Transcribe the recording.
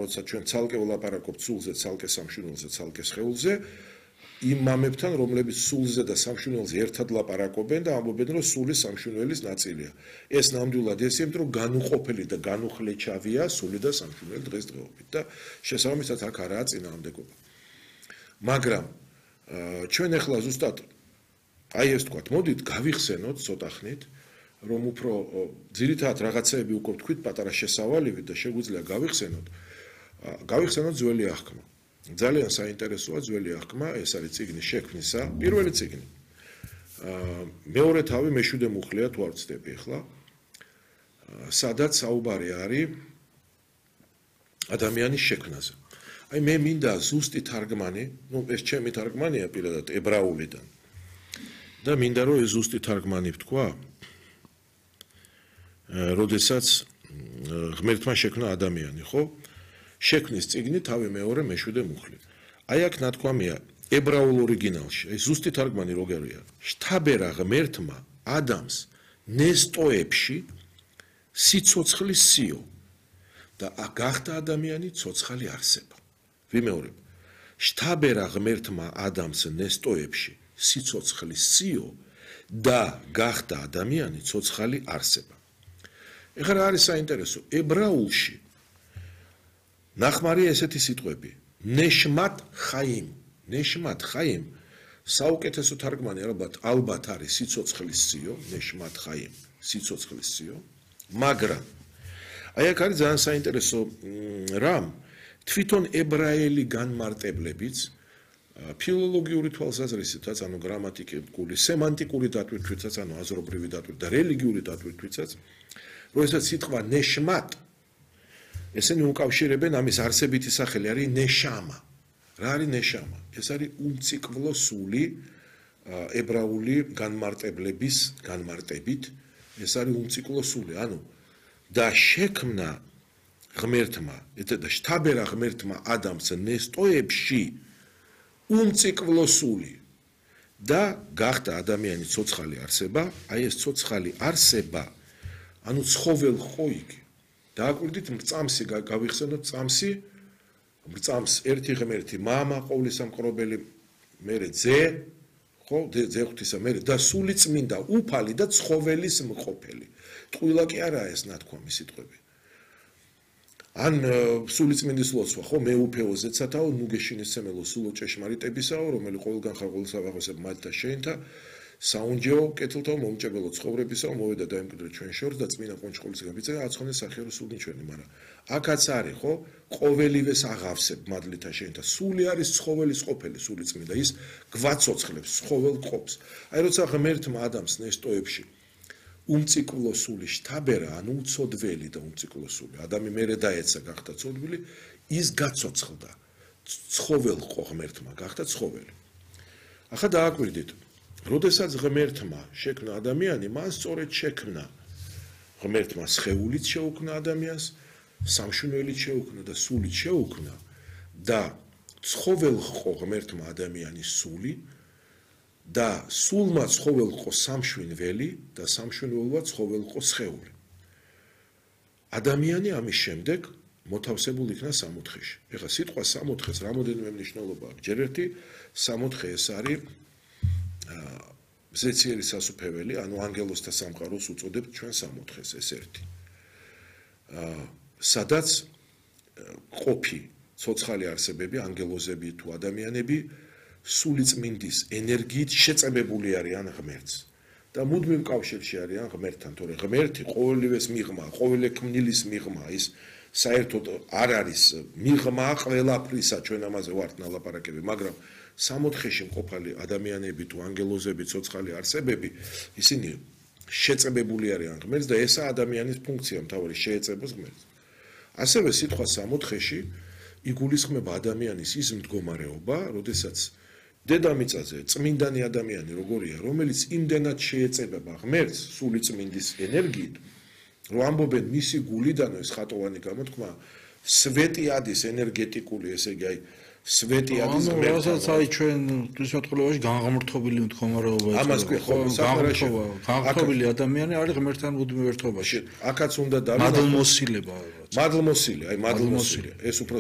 როცა ჩვენ ცალკე ვლაპარაკობთ სულზე, ცალკე სამშვენელზე, ცალკე სხეულზე, იმ მამებთან, რომლებიც სულზე და სამშვენელზე ერთად ლაპარაკობენ და ამბობენ, რომ სული სამშვენელის ნაწილია. ეს ნამდვილად ესეა, იმიტომ რომ განუყოფელი და განუხლეჩავია სული და სამშვენელი დღესდღეობით და შესაბამისად აქ არაა წინააღმდეგობა. მაგრამ ჩვენ ახლა ზუსტად აი ეს თქვათ, მოდით გავიხსენოთ ცოტა ხნით, რომ უფრო ძირითადად რაღაცეები უკვე ვთქვით პატარა შესავალივით და შეგვიძლია გავიხსენოთ ძველი აღქმა. ძალიან საინტერესოა ძველი აღქმა, ეს არის წიგნის შექმნისა, პირველი წიგნი. მეორე თავი მეშვიდე მუხლია თუ არ ვცდები ახლა. სადაც საუბარი არის ადამიანის შექმნაზე. აი მე მინდა ზუსტი თარგმანი, ეს ჩემი თარგმანია პირადად ებრაულიდან. და მინდა რომ ეს ზუსტი თარგმანი ვთქვა, როდესაც ღმერთმა შექმნა ადამიანი, ხო? შექმნის წიგნი თავი მეორე მეშვიდე მუხლი. აი აქ ნათქვამია ებრაულ ორიგინალში, აი ზუსტი თარგმანი როგორია? შთაბერა ღმერთმა ადამს ნესტოებში სიცოცხლის სიო და გახდა ადამიანი ცოცხალი არსება. ვიმეორებ. შთაბერა ღმერთმა ადამიანს ნესტოებში სიცოცხლის სიო და გახდა ადამიანი ცოცხალი არსება. ეხლა რა არის საინტერესო? ებრაულში ნახმარია ესეთი სიტყვები: ნეშმათ ხაიმ. ნეშმათ ხაიმ საუკეთესო თარგმანი ალბათ არის სიცოცხლის სიო, ნეშმათ ხაიმ, სიცოცხლის სიო, მაგრამ აი აქ არის ძალიან საინტერესო რამ თვითონ ებრაელი განმარტებლებიც ფილოლოგიური თვალსაზრისითაც, ანუ გრამატიკული, სემანტიკური დატვირთვითაც, ანუ აზრობრივი დატვირთვით და რელიგიური დატვირთვითაც, როდესაც სიტყვა ნეშმათ, ესენი უკავშირებენ ამის არსებითი სახელი არის ნეშამა. რა არის ნეშამა? ეს არის უმციკლო სული ებრაული განმარტებლების განმარტებით, ეს არის უმციკლო სული, ანუ და შექმნა ღმერთმა, და შთაბერა ღმერთმა ადამიანს ნესტოებში უმციკლო სული და გახდა ადამიანი ცოცხალი არსება, აი ეს ცოცხალი არსება, ანუ ცხოველ ხო იგი. დააკვირდით მრწამსი გავიხსენოთ წამსი, მრწამს ერთი ღმერთი, მამა ყოვლისამყრობელი, მერე ძე, ხო, ძე ღვთისა, მერე და სული წმინდა, უფალი და ცხოველის მყოფელი. ტყუილა კი არაა ეს ნათქვამი სიტყვები. ან სულიწმინდის ლოცვა, ხო, მე უფეო ზეცათაო, ნუ გეშინისცემელო სულო ჭეშმარიტებისაო, რომელი ყოველგან ხარ ყოველსავაღოსებ მათთა შეინთა, საუნჯეო კეთილთაო მომჭებელო ცხოვრებისაო, მოვედა დაემკვიდრე ჩვენ შორს და წმინდა ყონჩყოლისგან ვიწევ, აცხონე სახერო სული ჩვენი, მაგრამ აქაც არის, ხო, ყოველივეს აღავსებ მადლითა შეინთა, სული არის ცხოველის ყოფილი, სული წმინდა, ის გვაცოცხლებს, ცხოველ ყოფს. აი როცა ღმერთმა ადამიანს ნესტოებში უმციკლო სული შთაბერა, ანუ უცოდველი და უმციკლო სული. ადამი მერე დაეცა, გახდა ცოდვილი, ის გაცოცხლდა. ცხოველ ყო ღმერთმა, გახდა ცხოველი. ახლა დააკვირდით, როდესაც ღმერთმა შექმნა ადამიანი, მას სწორედ შექმნა. ღმერთმა სხეულით შეუქმნა ადამიანს, სამშვენელით შეუქმნა და სულით შეუქმნა და ცხოველ ყო ღმერთმა ადამიანის სული. და სულმა ცხოველ ყო სამშვენველი და სამშვენველმა ცხოველ ყო სხეული. ადამიანი ამის შემდეგ მოთავსებული იქნა სამოთხეში. ეხლა სიტყვა სამოთხეს რამოდენიმე მნიშვნელობა აქვს. ჯერ ერთი სამოთხე ეს არის მზეციერი სასუფეველი, ანუ ანგელოზთა სამყაროს უწოდებთ ჩვენ სამოთხეს, ეს ერთი. სადაც ყოფი ცოცხალი არსებები, ანგელოზები თუ ადამიანები სულიწმინდის ენერგიით შეწებებული არიან ღმერთს და მუდმივ კავშირში არიან ღმერთთან, თორე ღმერთი ყოველივეს მიღმა, ყოველი ქმნილის მიღმა, ის საერთოდ არ არის მიღმა ყველაფრისა, ჩვენ ამაზე ვართ ნალაპარაკები, მაგრამ სამოთხეში მყოფალი ადამიანები თუ ანგელოზები, ცოცხალი არსებები, ისინი შეწებებული არიან ღმერთს და ესაა ადამიანის ფუნქცია, მთავარი შეეწებოს ღმერთს. ასევე სიტყვა სამოთხეში იგულისხმება ადამიანის ის მდგომარეობა, როდესაც დედამიწაზე წმინდანი ადამიანი როგორია, რომელიც იმდენად შეეწებება ღმერთს სულიწმინდის ენერგიით, რომ ამბობენ მისი გულიდან ეს ხატოვანი გამოთქმა სვეტიადის ენერგეტიკული, ესე იგი, აი სვეტიადის ღმერთთან. რასაც აი ჩვენ ღვთისმეტყველებაში განღმრთობილი მდგომარეობა ეწოდება. ამას ხო, განღმრთობილი ადამიანი არის ღმერთთან მუდმივ ერთობაში. აქაც უნდა მადლმოსილება. მადლმოსილი, აი მადლმოსილი. ეს უფრო